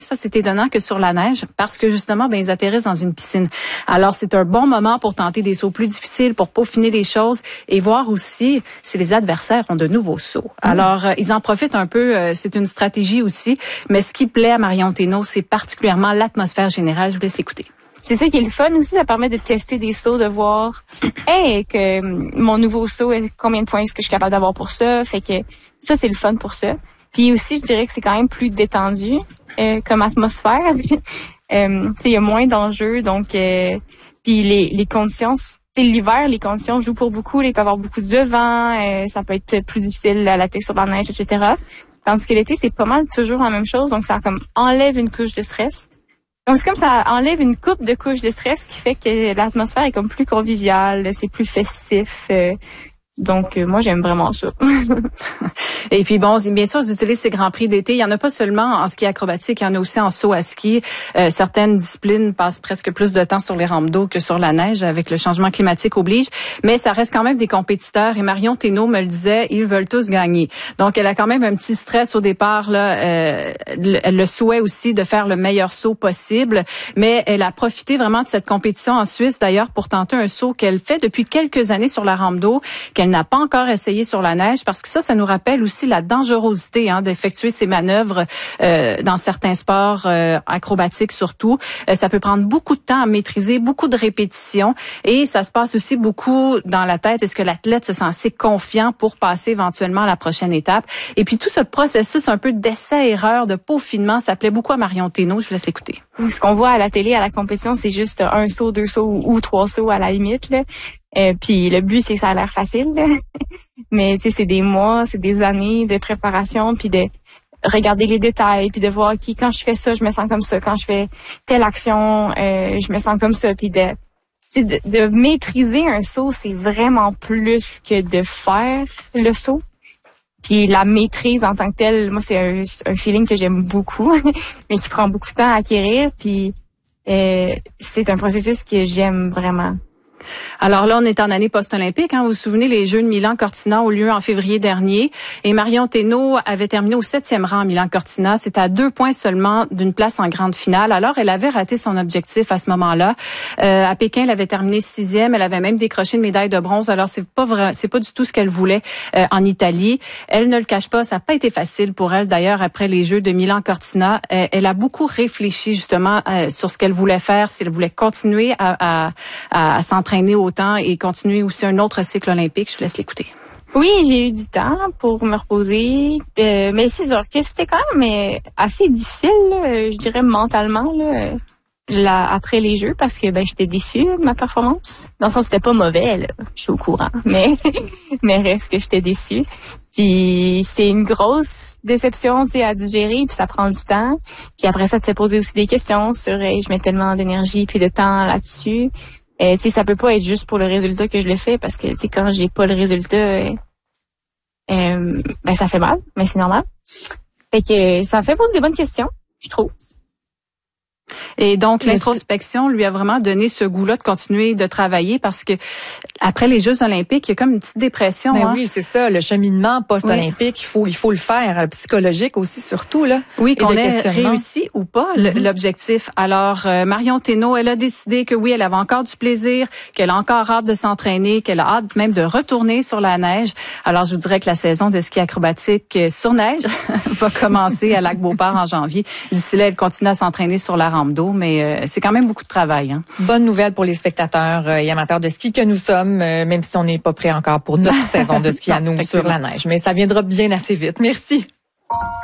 Ça, c'est étonnant que sur la neige, parce que justement, ils atterrissent dans une piscine. Alors, c'est un bon moment pour tenter des sauts plus difficiles, pour peaufiner les choses et voir aussi si les adversaires ont de nouveaux sauts. Alors, ils en profitent un peu. C'est une stratégie aussi. Mais ce qui plaît à Marion Thénault, c'est particulièrement l'atmosphère générale. Je vous laisse écouter. C'est ça qui est le fun aussi, ça permet de tester des sauts, de voir que mon nouveau saut, combien de points est-ce que je suis capable d'avoir pour ça. Fait que ça, c'est le fun pour ça. Puis aussi, je dirais que c'est quand même plus détendu comme atmosphère. Il y a moins d'enjeux, donc puis les conditions, l'hiver, les conditions jouent pour beaucoup. Il peut y avoir beaucoup de vent, ça peut être plus difficile à latter sur la neige, etc. Tandis que l'été, c'est pas mal toujours la même chose, donc ça comme enlève une couche de stress. Donc c'est comme ça enlève une coupe de couches de stress qui fait que l'atmosphère est comme plus conviviale, c'est plus festif. Donc, moi, j'aime vraiment ça. Et puis, bon, bien sûr, ils utilisent ces grands prix d'été. Il y en a pas seulement en ski acrobatique, il y en a aussi en saut à ski. Certaines disciplines passent presque plus de temps sur les rampes d'eau que sur la neige, avec le changement climatique oblige. Mais ça reste quand même des compétiteurs. Et Marion Thénault me le disait, ils veulent tous gagner. Donc, elle a quand même un petit stress au départ, là, le souhait aussi de faire le meilleur saut possible. Mais elle a profité vraiment de cette compétition en Suisse, d'ailleurs, pour tenter un saut qu'elle fait depuis quelques années sur la rampe d'eau, qu'elle n'a pas encore essayé sur la neige, parce que ça nous rappelle aussi la dangerosité d'effectuer ces manœuvres dans certains sports acrobatiques surtout. Ça peut prendre beaucoup de temps à maîtriser, beaucoup de répétitions, et ça se passe aussi beaucoup dans la tête. Est-ce que l'athlète se sent assez confiant pour passer éventuellement à la prochaine étape? Et puis tout ce processus un peu d'essai-erreur, de peaufinement, ça plaît beaucoup à Marion Thénault. Je vous laisse l'écouter. Ce qu'on voit à la télé, à la compétition, c'est juste un saut, deux sauts ou trois sauts à la limite, là. Puis le but, c'est que ça a l'air facile, là. Mais tu sais, c'est des mois, c'est des années de préparation, puis de regarder les détails, puis de voir quand je fais ça, je me sens comme ça. Quand je fais telle action, je me sens comme ça. Puis de maîtriser un saut, c'est vraiment plus que de faire le saut. Puis la maîtrise en tant que telle, moi, c'est un feeling que j'aime beaucoup, mais qui prend beaucoup de temps à acquérir. Puis c'est un processus que j'aime vraiment. Alors là, on est en année post-olympique. Vous vous souvenez, les Jeux de Milan-Cortina ont lieu en février dernier. Et Marion Thénault avait terminé au 7e rang à Milan-Cortina. C'était à 2 points seulement d'une place en grande finale. Alors, elle avait raté son objectif à ce moment-là. À Pékin, elle avait terminé 6e. Elle avait même décroché une médaille de bronze. Alors, c'est pas du tout ce qu'elle voulait en Italie. Elle ne le cache pas. Ça n'a pas été facile pour elle. D'ailleurs, après les Jeux de Milan-Cortina, elle a beaucoup réfléchi justement sur ce qu'elle voulait faire, si elle voulait continuer à s'entraîner autant et continuer aussi un autre cycle olympique. Je vous laisse l'écouter. Oui, j'ai eu du temps pour me reposer, mais c'est sûr que c'était quand même assez difficile, là, je dirais mentalement, là, après les Jeux, parce que j'étais déçue de ma performance. Dans le sens, c'était pas mauvais, là, je suis au courant, mais reste que j'étais déçue. Puis c'est une grosse déception, à digérer, puis ça prend du temps. Puis après ça, te fait poser aussi des questions sur je mets tellement d'énergie puis de temps là-dessus. Ça peut pas être juste pour le résultat que je le fais, parce que quand j'ai pas le résultat, ça fait mal, mais c'est normal. Fait que ça fait poser des bonnes questions, je trouve. Et donc, l'introspection lui a vraiment donné ce goût-là de continuer de travailler, parce que après les Jeux olympiques, il y a comme une petite dépression. Oui, c'est ça, le cheminement post-olympique, il faut le faire, psychologique aussi surtout, là. Oui, qu'on ait réussi ou pas l'objectif. Alors, Marion Thénault, elle a décidé que oui, elle avait encore du plaisir, qu'elle a encore hâte de s'entraîner, qu'elle a hâte même de retourner sur la neige. Alors, je vous dirais que la saison de ski acrobatique sur neige va commencer à Lac-Beauport en janvier. D'ici là, elle continue à s'entraîner sur la rampe d'eau, mais c'est quand même beaucoup de travail. Bonne nouvelle pour les spectateurs et amateurs de ski que nous sommes, même si on n'est pas prêt encore pour notre saison de ski à nous sur la neige. Mais ça viendra bien assez vite. Merci.